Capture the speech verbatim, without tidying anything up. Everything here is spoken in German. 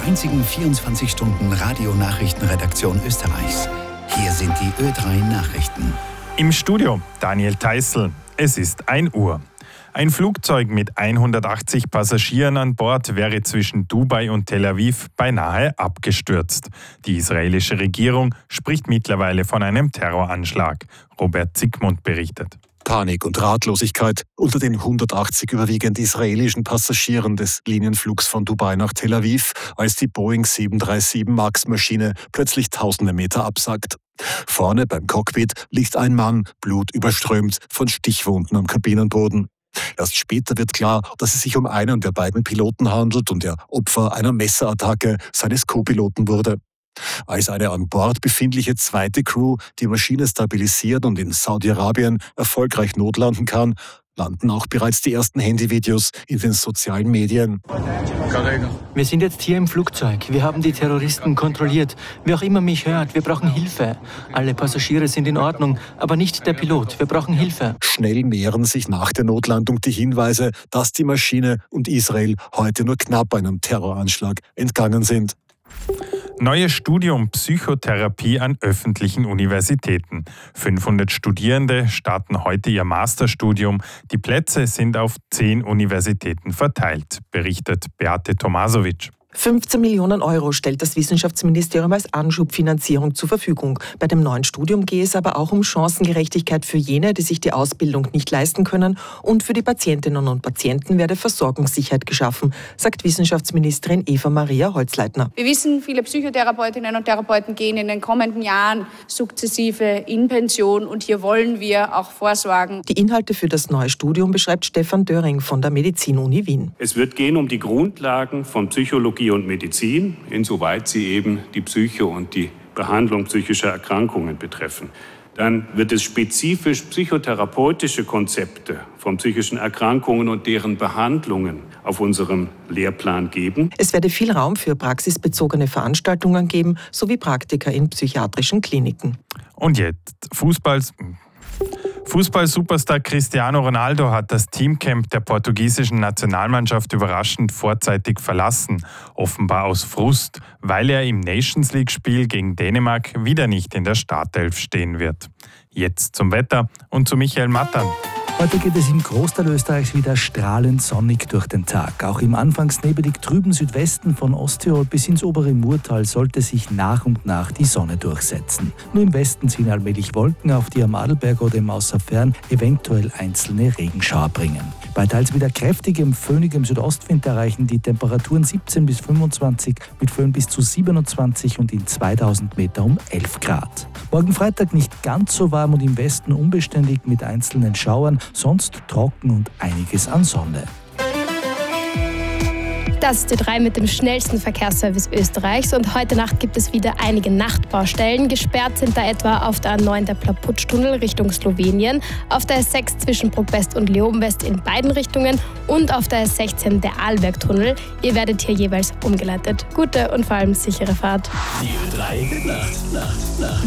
einzigen vierundzwanzig Stunden Radionachrichtenredaktion Österreichs. Hier sind die Ö drei Nachrichten. Im Studio Daniel Theißl. Es ist ein Uhr. Ein Flugzeug mit hundertachtzig Passagieren an Bord wäre zwischen Dubai und Tel Aviv beinahe abgestürzt. Die israelische Regierung spricht mittlerweile von einem Terroranschlag. Robert Zickmund berichtet. Panik und Ratlosigkeit unter den hundertachtzig überwiegend israelischen Passagieren des Linienflugs von Dubai nach Tel Aviv, als die Boeing sieben drei sieben Max-Maschine plötzlich tausende Meter absackt. Vorne beim Cockpit liegt ein Mann, blutüberströmt von Stichwunden am Kabinenboden. Erst später wird klar, dass es sich um einen der beiden Piloten handelt und der Opfer einer Messerattacke seines Co-Piloten wurde. Als eine an Bord befindliche zweite Crew die Maschine stabilisiert und in Saudi-Arabien erfolgreich notlanden kann, landen auch bereits die ersten Handyvideos in den sozialen Medien. Wir sind jetzt hier im Flugzeug. Wir haben die Terroristen kontrolliert. Wer auch immer mich hört, wir brauchen Hilfe. Alle Passagiere sind in Ordnung, aber nicht der Pilot. Wir brauchen Hilfe. Schnell mehren sich nach der Notlandung die Hinweise, dass die Maschine und Israel heute nur knapp einem Terroranschlag entgangen sind. Neues Studium Psychotherapie an öffentlichen Universitäten. fünfhundert Studierende starten heute ihr Masterstudium. Die Plätze sind auf zehn Universitäten verteilt, berichtet Beate Tomasovic. fünfzehn Millionen Euro stellt das Wissenschaftsministerium als Anschubfinanzierung zur Verfügung. Bei dem neuen Studium gehe es aber auch um Chancengerechtigkeit für jene, die sich die Ausbildung nicht leisten können, und für die Patientinnen und Patienten werde Versorgungssicherheit geschaffen, sagt Wissenschaftsministerin Eva-Maria Holzleitner. Wir wissen, viele Psychotherapeutinnen und Therapeuten gehen in den kommenden Jahren sukzessive in Pension, und hier wollen wir auch vorsorgen. Die Inhalte für das neue Studium beschreibt Stefan Döring von der Medizin-Uni Wien. Es wird gehen um die Grundlagen von Psychologie und Medizin, insoweit sie eben die Psyche und die Behandlung psychischer Erkrankungen betreffen. Dann wird es spezifisch psychotherapeutische Konzepte von psychischen Erkrankungen und deren Behandlungen auf unserem Lehrplan geben. Es werde viel Raum für praxisbezogene Veranstaltungen geben, sowie Praktika in psychiatrischen Kliniken. Und jetzt Fußball. Fußball-Superstar Cristiano Ronaldo hat das Teamcamp der portugiesischen Nationalmannschaft überraschend vorzeitig verlassen, offenbar aus Frust, weil er im Nations-League-Spiel gegen Dänemark wieder nicht in der Startelf stehen wird. Jetzt zum Wetter und zu Michael Mattern. Heute geht es im Großteil Österreichs wieder strahlend sonnig durch den Tag. Auch im anfangs nebelig trüben Südwesten von Osttirol bis ins obere Murtal sollte sich nach und nach die Sonne durchsetzen. Nur im Westen ziehen allmählich Wolken auf, die am Adelberg oder im Außerfern eventuell einzelne Regenschauer bringen. Bei teils wieder kräftigem, föhnigem Südostwind erreichen die Temperaturen siebzehn bis fünfundzwanzig, mit Föhn bis zu siebenundzwanzig und in zweitausend Meter um elf Grad. Morgen Freitag nicht ganz so warm und im Westen unbeständig mit einzelnen Schauern, sonst trocken und einiges an Sonne. Das ist Ö drei mit dem schnellsten Verkehrsservice Österreichs, und heute Nacht gibt es wieder einige Nachtbaustellen. Gesperrt sind da etwa auf der A neun der Plaputsch-Tunnel Richtung Slowenien, auf der S sechs zwischen Bruck-West und Leoben-West in beiden Richtungen und auf der S sechzehn der Arlberg-Tunnel. Ihr werdet hier jeweils umgeleitet. Gute und vor allem sichere Fahrt. Die Ö drei Nacht, Nacht, Nacht.